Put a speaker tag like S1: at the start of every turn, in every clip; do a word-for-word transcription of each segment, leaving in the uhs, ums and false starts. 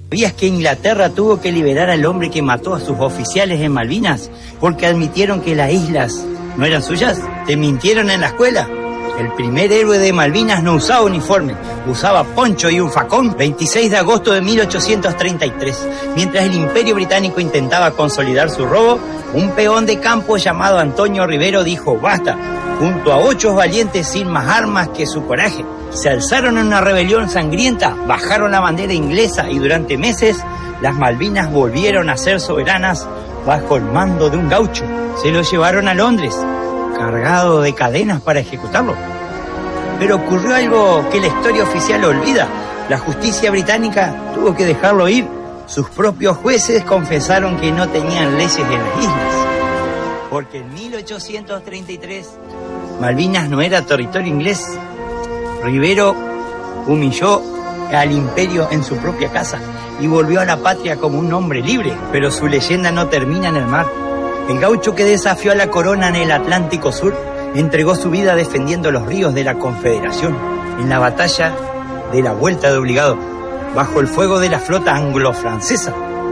S1: ¿Sabías que Inglaterra tuvo que liberar al hombre que mató a sus oficiales en Malvinas porque admitieron que las islas no eran suyas? ¿Te mintieron en la escuela? El primer héroe de Malvinas no usaba uniforme, usaba poncho y un facón. veintiséis de agosto de mil ochocientos treinta y tres, mientras el Imperio Británico intentaba consolidar su robo, un peón de campo llamado Antonio Rivero dijo basta, junto a ocho valientes sin más armas que su coraje. Se alzaron en una rebelión sangrienta, bajaron la bandera inglesa y durante meses las Malvinas volvieron a ser soberanas bajo el mando de un gaucho. Se lo llevaron a Londres, cargado de cadenas para ejecutarlo. Pero ocurrió algo que la historia oficial olvida. La justicia británica tuvo que dejarlo ir. Sus propios jueces confesaron que no tenían leyes en las islas. Porque en mil ochocientos treinta y tres Malvinas no era territorio inglés. Rivero humilló al imperio en su propia casa y volvió a la patria como un hombre libre. Pero su leyenda no termina en el mar. El gaucho que desafió a la corona en el Atlántico Sur entregó su vida defendiendo los ríos de la Confederación en la batalla de la Vuelta de Obligado, bajo el fuego de la flota anglo-francesa.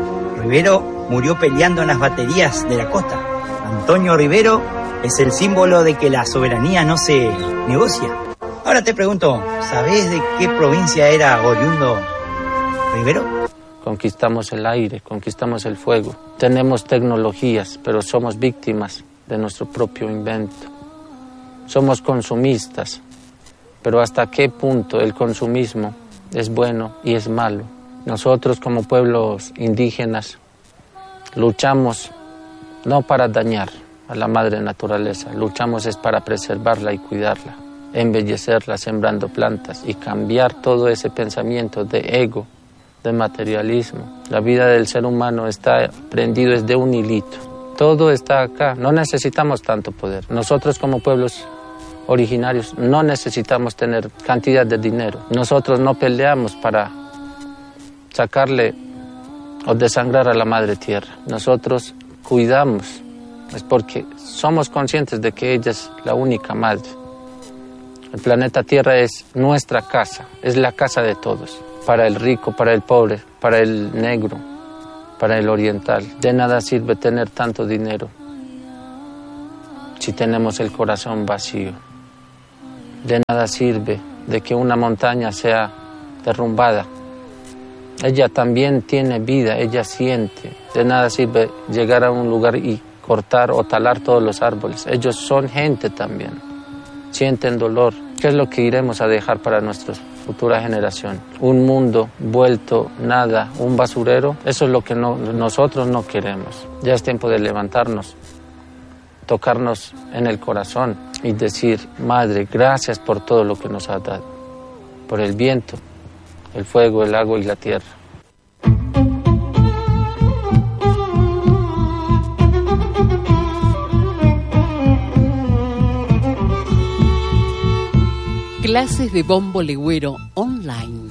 S1: Rivero murió peleando en las baterías de la costa. Antonio Rivero es el símbolo de que la soberanía no se negocia. Ahora te pregunto, ¿sabés de qué provincia era oriundo Rivero?
S2: Conquistamos el aire, conquistamos el fuego. Tenemos tecnologías, pero somos víctimas de nuestro propio invento. Somos consumistas, pero ¿hasta qué punto el consumismo es bueno y es malo? Nosotros como pueblos indígenas luchamos no para dañar a la madre naturaleza, luchamos es para preservarla y cuidarla, embellecerla sembrando plantas y cambiar todo ese pensamiento de ego, de materialismo. La vida del ser humano está prendido desde un hilito. Todo está acá. No necesitamos tanto poder. Nosotros como pueblos originarios no necesitamos tener cantidad de dinero. Nosotros no peleamos para sacarle o desangrar a la madre tierra. Nosotros cuidamos. Es porque somos conscientes de que ella es la única madre. El planeta Tierra es nuestra casa. Es la casa de todos. Para el rico, para el pobre, para el negro, para el oriental. De nada sirve tener tanto dinero si tenemos el corazón vacío. De nada sirve de que una montaña sea derrumbada. Ella también tiene vida, ella siente. De nada sirve llegar a un lugar y cortar o talar todos los árboles. Ellos son gente también. Sienten dolor. ¿Qué es lo que iremos a dejar para nuestros futura generación? Un mundo vuelto nada, un basurero. Eso es lo que no, nosotros no queremos. Ya es tiempo de levantarnos, tocarnos en el corazón y decir, Madre, gracias por todo lo que nos has dado, por el viento, el fuego, el agua y la tierra.
S3: Clases de bombo legüero online.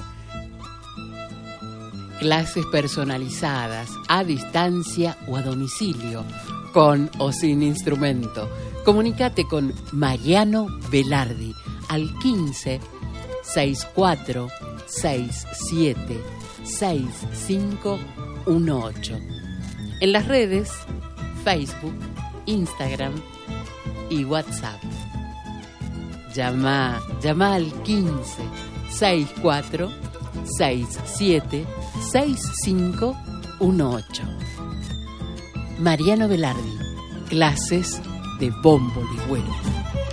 S3: Clases personalizadas, a distancia o a domicilio, con o sin instrumento. Comunícate con Mariano Velardi al quince, sesenta y cuatro, sesenta y siete, sesenta y cinco dieciocho. En las redes, Facebook, Instagram y WhatsApp. Llama, llama al quince, sesenta y cuatro, sesenta y siete, sesenta y cinco dieciocho. Mariano Velardi, clases de bombo legüero.